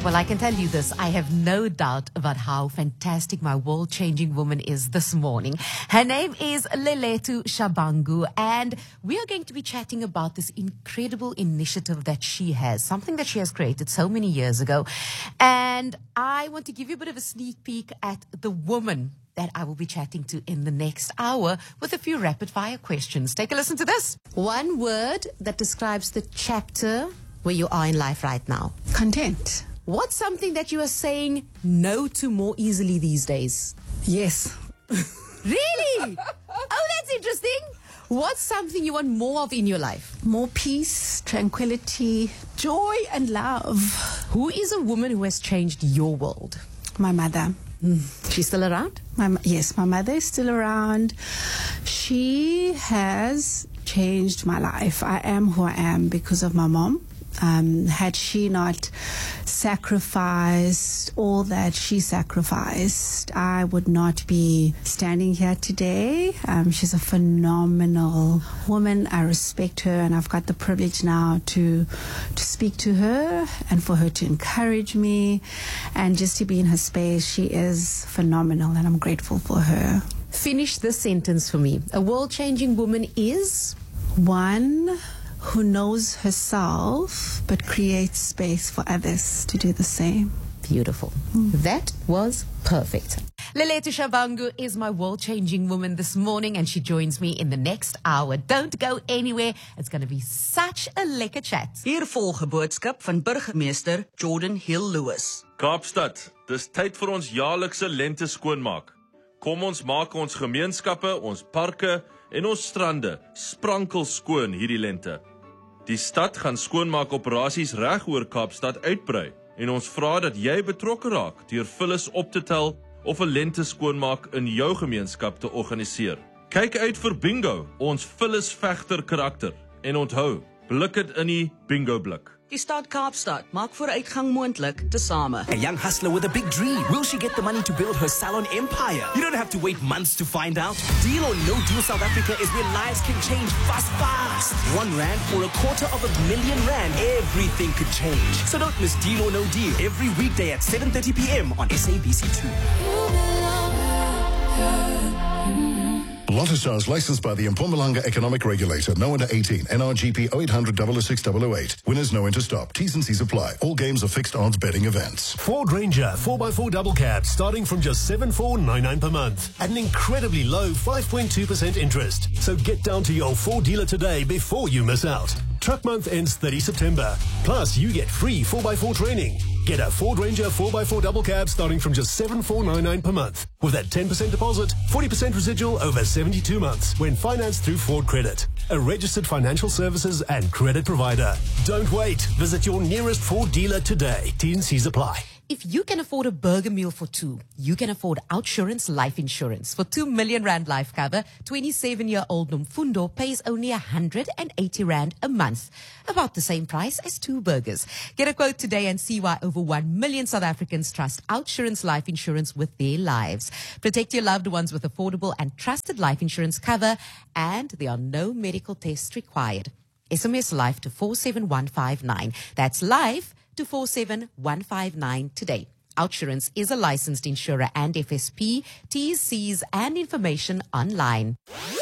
Well, I can tell you this. I have no doubt about how fantastic my world-changing woman is this morning. Her name is Leletu Shabangu, and we are going to be chatting about this incredible initiative that she has, something that she has created so many years ago. And I want to give you a bit of a sneak peek at the woman that I will be chatting to in the next hour with a few rapid-fire questions. Take a listen to this. One word that describes the chapter where you are in life right now. Content. What's something that you are saying no to more easily these days? Yes. Really? Oh, that's interesting. What's something you want more of in your life? More peace, tranquility, joy, and love. Who is a woman who has changed your world? My mother. She's still around? Yes, my mother is still around. She has changed my life. I am who I am because of my mom. Had she not sacrificed all that she sacrificed, I would not be standing here today. She's a phenomenal woman. I respect her, and I've got the privilege now to speak to her and for her to encourage me and just to be in her space. She is phenomenal, and I'm grateful for her. Finish this sentence for me. A world-changing woman is? One who knows herself but creates space for others to do the same. Beautiful. That was perfect. Leletu Shabangu is my world-changing woman this morning, and she joins me in the next hour. Don't go anywhere. It's going to be such a lekker chat. Hier volg 'n boodskap van burgemeester Jordan Hill-Lewis. Kaapstad, dis tyd vir ons jaarlikse lente skoonmaak. Kom ons maak ons gemeenskappe, ons parke en ons strande sprankel skoon hierdie lente. Die stad gaan skoonmaakoperasies reg oor Kaapstad uitbrei en ons vra dat jy betrokke raak deur vullis op te tel of 'n lente skoonmaak in jou gemeenskap te organiseer. Kyk uit vir bingo, ons vullis vegter karakter, en onthou, blik dit in die bingo blik. Die stad Kaapstad maak vooruitgang moontlik tesame. A young hustler with a big dream. Will she get the money to build her salon empire? You don't have to wait months to find out. Deal or No Deal South Africa is where lives can change fast. R1 or R250,000, everything could change. So don't miss Deal or No Deal every weekday at 7:30 p.m. on SABC2. Lotto is licensed by the Mpumalanga Economic Regulator. No under 18. NRGP 0800 006 008. Winners know when to stop. T's and C's apply. All games are fixed odds betting events. Ford Ranger 4x4 double cab starting from just $7,499 per month at an incredibly low 5.2% interest. So get down to your Ford dealer today before you miss out. Truck month ends 30 September. Plus, you get free 4x4 training. Get a Ford Ranger 4x4 double cab starting from just $7,499 per month. With that 10% deposit, 40% residual over 72 months when financed through Ford Credit, a registered financial services and credit provider. Don't wait. Visit your nearest Ford dealer today. T&Cs apply. If you can afford a burger meal for two, you can afford Outsurance Life Insurance. For R2 million life cover, 27-year-old Nomfundo pays only R180 a month. About the same price as two burgers. Get a quote today and see why over 1 million South Africans trust Outsurance Life Insurance with their lives. Protect your loved ones with affordable and trusted life insurance cover, and there are no medical tests required. SMS LIFE to 47159. That's LIFE to 47159 today. Outsurance is a licensed insurer and FSP. T's, C's and information online.